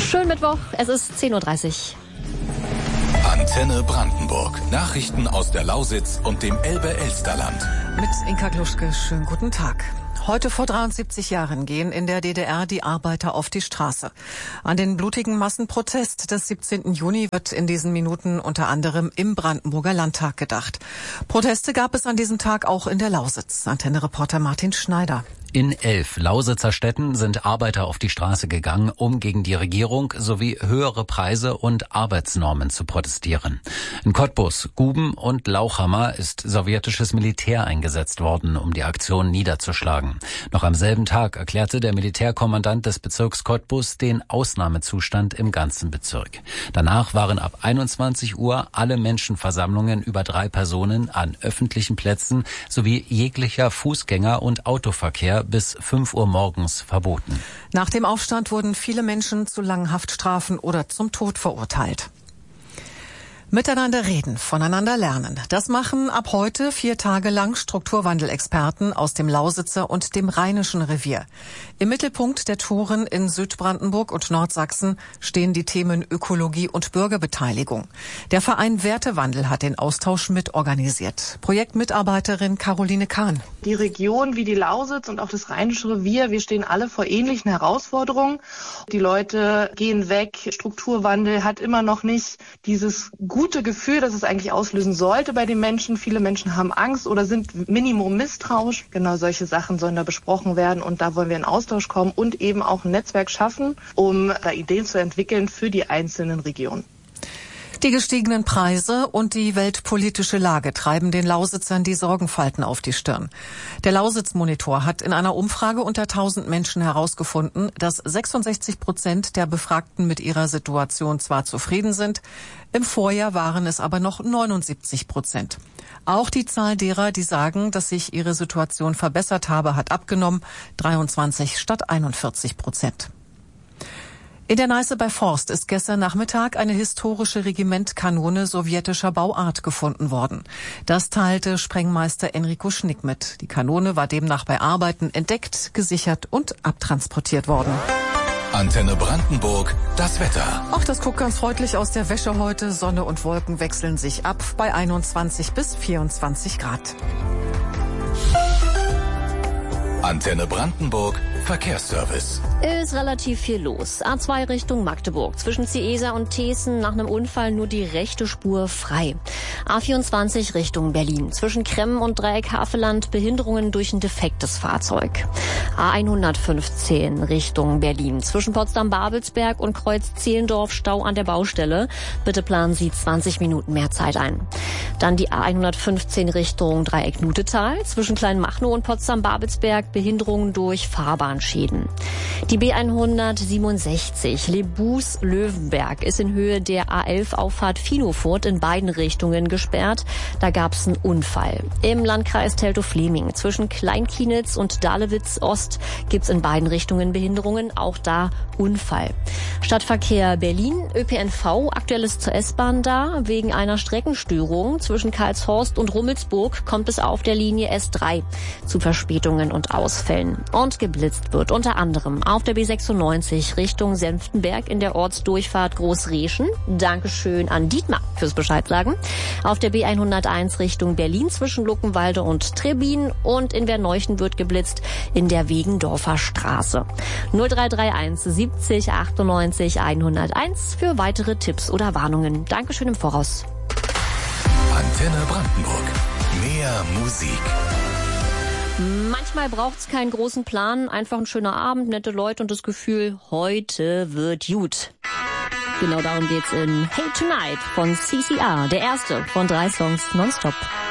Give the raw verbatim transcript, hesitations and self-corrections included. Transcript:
Schönen Mittwoch, es ist zehn Uhr dreißig. Antenne Brandenburg. Nachrichten aus der Lausitz und dem Elbe-Elsterland. Mit Inka Gluschke, schönen guten Tag. Heute vor dreiundsiebzig Jahren gehen in der D D R die Arbeiter auf die Straße. An den blutigen Massenprotest des siebzehnten Juni wird in diesen Minuten unter anderem im Brandenburger Landtag gedacht. Proteste gab es an diesem Tag auch in der Lausitz. Antenne-Reporter Martin Schneider. In elf Lausitzer Städten sind Arbeiter auf die Straße gegangen, um gegen die Regierung sowie höhere Preise und Arbeitsnormen zu protestieren. In Cottbus, Guben und Lauchhammer ist sowjetisches Militär eingesetzt worden, um die Aktion niederzuschlagen. Noch am selben Tag erklärte der Militärkommandant des Bezirks Cottbus den Ausnahmezustand im ganzen Bezirk. Danach waren ab einundzwanzig Uhr alle Menschenversammlungen über drei Personen an öffentlichen Plätzen sowie jeglicher Fußgänger- und Autoverkehr bis fünf Uhr morgens verboten. Nach dem Aufstand wurden viele Menschen zu langen Haftstrafen oder zum Tod verurteilt. Miteinander reden, voneinander lernen. Das machen ab heute vier Tage lang Strukturwandelexperten aus dem Lausitzer und dem Rheinischen Revier. Im Mittelpunkt der Touren in Südbrandenburg und Nordsachsen stehen die Themen Ökologie und Bürgerbeteiligung. Der Verein Wertewandel hat den Austausch mitorganisiert. Projektmitarbeiterin Caroline Kahn. Die Region wie die Lausitz und auch das Rheinische Revier, wir stehen alle vor ähnlichen Herausforderungen. Die Leute gehen weg, Strukturwandel hat immer noch nicht dieses gute Gefühl, das es eigentlich auslösen sollte bei den Menschen. Viele Menschen haben Angst oder sind Minimum misstrauisch. Genau solche Sachen sollen da besprochen werden und da wollen wir in Austausch kommen und eben auch ein Netzwerk schaffen, um da Ideen zu entwickeln für die einzelnen Regionen. Die gestiegenen Preise und die weltpolitische Lage treiben den Lausitzern die Sorgenfalten auf die Stirn. Der Lausitz-Monitor hat in einer Umfrage unter tausend Menschen herausgefunden, dass sechsundsechzig Prozent der Befragten mit ihrer Situation zwar zufrieden sind, im Vorjahr waren es aber noch neunundsiebzig Prozent. Auch die Zahl derer, die sagen, dass sich ihre Situation verbessert habe, hat abgenommen, dreiundzwanzig statt einundvierzig Prozent. In der Neiße bei Forst ist gestern Nachmittag eine historische Regimentkanone sowjetischer Bauart gefunden worden. Das teilte Sprengmeister Enrico Schnick mit. Die Kanone war demnach bei Arbeiten entdeckt, gesichert und abtransportiert worden. Antenne Brandenburg, das Wetter. Ach, das guckt ganz freundlich aus der Wäsche heute. Sonne und Wolken wechseln sich ab bei einundzwanzig bis vierundzwanzig Grad. Antenne Brandenburg, Verkehrsservice. Ist relativ viel los. A zwei Richtung Magdeburg. Zwischen Ciesa und Thesen nach einem Unfall nur die rechte Spur frei. A vierundzwanzig Richtung Berlin. Zwischen Kremmen und Dreieck Havelland Behinderungen durch ein defektes Fahrzeug. A hundertfünfzehn Richtung Berlin. Zwischen Potsdam-Babelsberg und Kreuz Zehlendorf Stau an der Baustelle. Bitte planen Sie zwanzig Minuten mehr Zeit ein. Dann die A hundertfünfzehn Richtung Dreieck Nutetal. Zwischen Kleinmachnow und Potsdam-Babelsberg Behinderungen durch Fahrbahnschäden. Die B hundertsiebenundsechzig Lebus-Löwenberg ist in Höhe der A elf Auffahrt Finofurt in beiden Richtungen gesperrt. Da gab es einen Unfall. Im Landkreis Teltow-Fleming zwischen Kleinkienitz und Dahlewitz-Ost gibt es in beiden Richtungen Behinderungen. Auch da Unfall. Stadtverkehr Berlin, Ö P N V, aktuell ist zur S-Bahn da. Wegen einer Streckenstörung zwischen Karlshorst und Rummelsburg kommt es auf der Linie S drei zu Verspätungen und Ausfällen. Und geblitzt wird unter anderem auf der B sechsundneunzig Richtung Senftenberg in der Ortsdurchfahrt Großreschen. Dankeschön an Dietmar fürs Bescheid sagen. Auf der B hunderteins Richtung Berlin zwischen Luckenwalde und Trebin und in Werneuchen wird geblitzt in der Wegendorfer Straße. null drei drei eins siebzig achtundneunzig hunderteins für weitere Tipps oder Warnungen. Dankeschön im Voraus. Antenne Brandenburg. Mehr Musik. Manchmal braucht's keinen großen Plan, einfach ein schöner Abend, nette Leute und das Gefühl, heute wird gut. Genau darum geht's in Hey Tonight von C C R, der erste von drei Songs nonstop.